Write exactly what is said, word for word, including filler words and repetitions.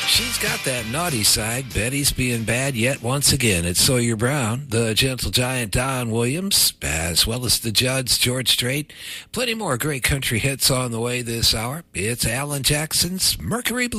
She's got that naughty side. Betty's being bad yet once again. It's Sawyer Brown, the Gentle Giant Don Williams, as well as the Judds George Strait. Plenty more great country hits on the way this hour. It's Alan Jackson's Mercury Blue.